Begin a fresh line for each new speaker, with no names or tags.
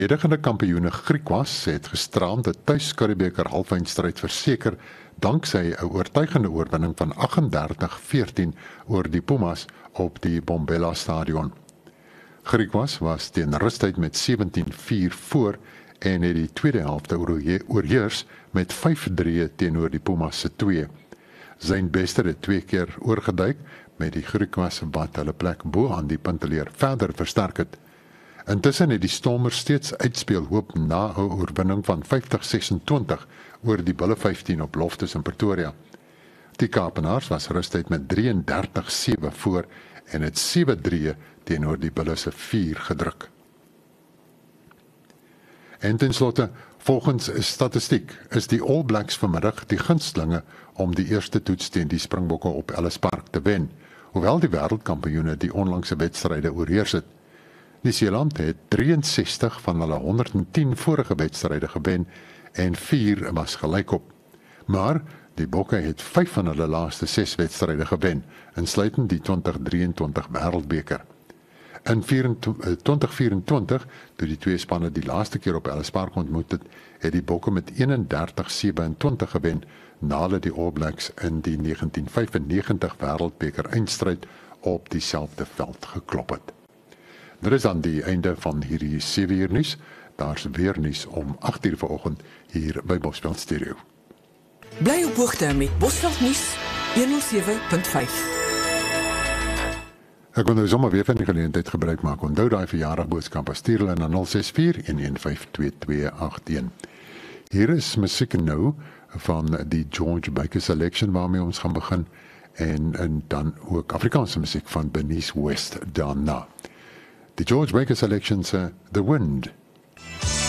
Verdedigende kampioene Griquas het gisterand 'n tuis-Curriebeeker halfeindstryd verseker danksy 'n oortuigende oorwinning van 38-14 oor die Pumas op die Bombela Stadion. Griquas was teen rustyd met 17-4 voor en het die tweede helfte oorheers met 5-3 teenoor die Pumas se 2. Zijn beste het 2 keer oorgeduik met die Griquas wat hulle plek bo aan die punteleer verder versterk het. Intussen het die Stormers steeds uitspeelhoop na 'n oorwinning van 50-26 oor die Bulle 15 op Loftus in Pretoria. Die Kaapenaars was rustyd met 33-7 voor en het 7-3 teenoor die Bulle se 4 gedruk. En ten slotte, volgens statistiek is die All Blacks vanmiddag die gunstelinge om die eerste toets teen die Springbokke op Ellis Park te wen, hoewel die wêreldkampioene die onlangse wedstryde oorheers het. Nieu-Seeland het 63 van hulle 110 vorige wedstryde gewen en 4 was gelykop. Maar die Bokke het 5 van hulle laaste 6 wedstryde gewen, insluitend die 2023 Wêreldbeker. In 2024, toe die twee spanne die laaste keer op Ellis Park ontmoet het die Bokke met 31-27 gewen, na hulle die All Blacks in die 1995 Wêreldbeker eindstryd op dieselfde veld geklop het. Dit is aan die einde van hierdie 7 uur nuus. Daar's weer nuus om 8 uur vanoggend hier by Bosveld Stereo.
Bly op hoogte met Bosveld nuus 107.5.
Ek wil nou sommer weer van die geleentheid gebruik maak. Onthou daai verjaardagboodskappe, stuur hulle na 064-115-2281. Hier is musiek nou van die George Baker Selection waarmee ons gaan begin en dan ook Afrikaanse musiek van Bernice West daarna. The George Baker Selection, The Wind.